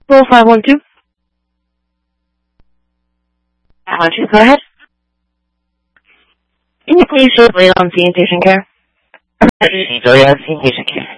4512. Go ahead. Can you please just wait on seeing patient care? Go ahead, seeing patient care.